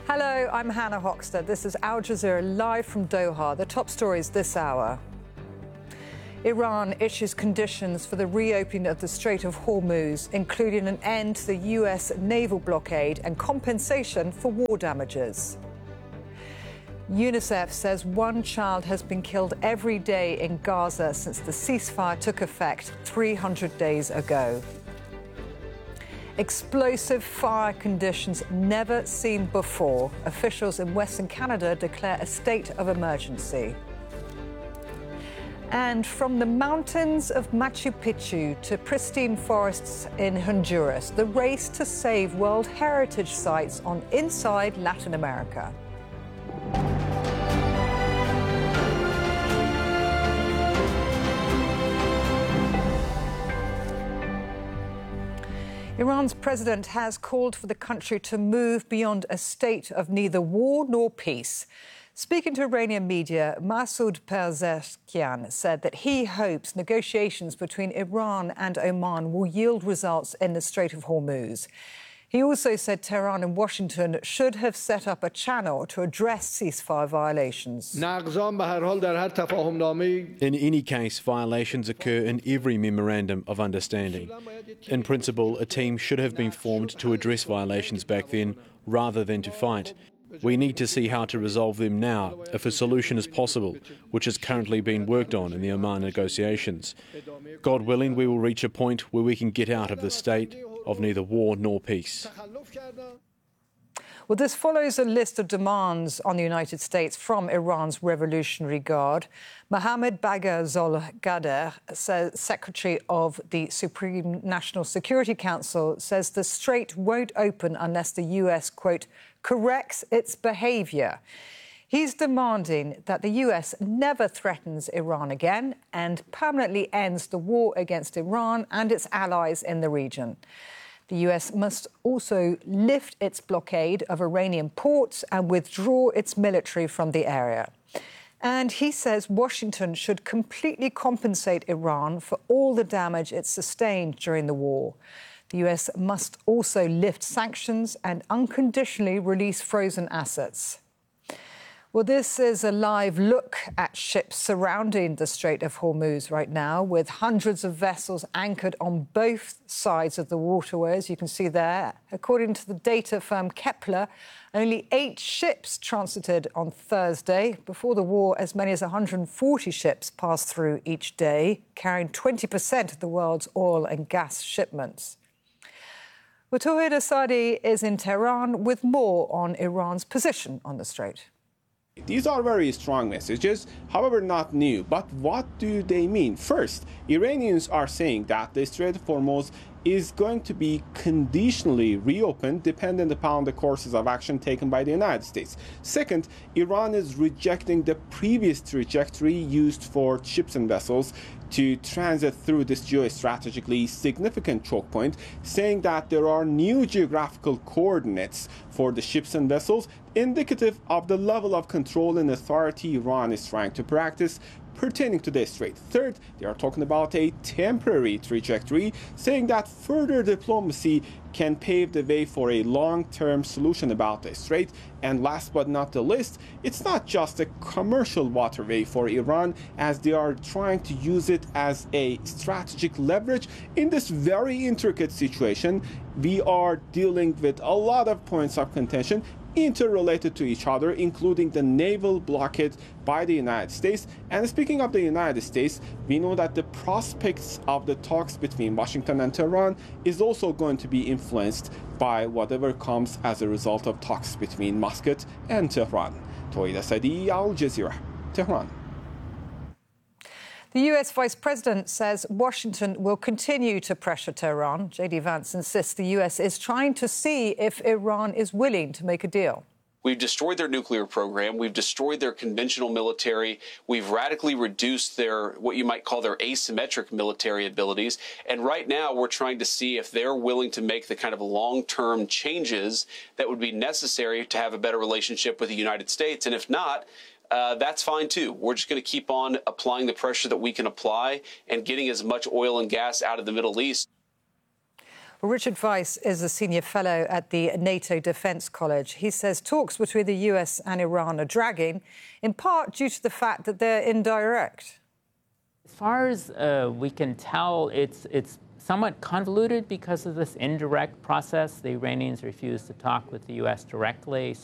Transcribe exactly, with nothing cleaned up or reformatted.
Hello, I'm Hannah Hoxter. This is Al Jazeera live from Doha. The top stories this hour. Iran issues conditions for the reopening of the Strait of Hormuz, including an end to the U S naval blockade and compensation for war damages. UNICEF says one child has been killed every day in Gaza since the ceasefire took effect three hundred days ago. Explosive fire conditions never seen before. Officials in Western Canada declare a state of emergency. And from the mountains of Machu Picchu to pristine forests in Honduras, the race to save World Heritage Sites on Inside Latin America. Iran's president has called for the country to move beyond a state of neither war nor peace. Speaking to Iranian media, Masoud Pezeshkian said that he hopes negotiations between Iran and Oman will yield results in the Strait of Hormuz. He also said Tehran and Washington should have set up a channel to address ceasefire violations. In any case, violations occur in every memorandum of understanding. In principle, a team should have been formed to address violations back then, rather than to fight. We need to see how to resolve them now, if a solution is possible, which is currently being worked on in the Oman negotiations. God willing, we will reach a point where we can get out of the state of neither war nor peace. Well, this follows a list of demands on the United States from Iran's Revolutionary Guard. Mohammad Bagher Zolgadeh, Secretary of the Supreme National Security Council, says the strait won't open unless the U S, quote, corrects its behaviour. He's demanding that the U S never threatens Iran again and permanently ends the war against Iran and its allies in the region. The U S must also lift its blockade of Iranian ports and withdraw its military from the area. And he says Washington should completely compensate Iran for all the damage it sustained during the war. The U S must also lift sanctions and unconditionally release frozen assets. Well, this is a live look at ships surrounding the Strait of Hormuz right now, with hundreds of vessels anchored on both sides of the waterways. You can see there. According to the data firm Kepler, only eight ships transited on Thursday. Before the war, as many as one hundred forty ships passed through each day, carrying twenty percent of the world's oil and gas shipments. Well, Tawhid Asadi is in Tehran with more on Iran's position on the strait. These are very strong messages, however not new. But what do they mean? First, Iranians are saying that the Strait of Hormuz is going to be conditionally reopened dependent upon the courses of action taken by the United States. Second, Iran is rejecting the previous trajectory used for ships and vessels to transit through this geostrategically significant choke point, saying that there are new geographical coordinates for the ships and vessels, indicative of the level of control and authority Iran is trying to practice pertaining to this strait. Third, they are talking about a temporary trajectory, saying that further diplomacy can pave the way for a long-term solution about the strait. And last but not the least, it's not just a commercial waterway for Iran, as they are trying to use it as a strategic leverage. In this very intricate situation, we are dealing with a lot of points of contention interrelated to each other, including the naval blockade by the United States. And speaking of the United States, we know that the prospects of the talks between Washington and Tehran is also going to be influenced by whatever comes as a result of talks between Muscat and Tehran. Tawhid Asadi, Al Jazeera, Tehran. The U S Vice President says Washington will continue to pressure Tehran. J D Vance insists the U S is trying to see if Iran is willing to make a deal. We've destroyed their nuclear program. We've destroyed their conventional military. We've radically reduced their, what you might call their asymmetric military abilities. And right now we're trying to see if they're willing to make the kind of long-term changes that would be necessary to have a better relationship with the United States. And if not, Uh, that's fine, too. We're just going to keep on applying the pressure that we can apply and getting as much oil and gas out of the Middle East. Well, Richard Weiss is a senior fellow at the NATO Defence College. He says talks between the U S and Iran are dragging, in part due to the fact that they're indirect. As far as uh, we can tell, it's, it's somewhat convoluted because of this indirect process. The Iranians refuse to talk with the U S directly.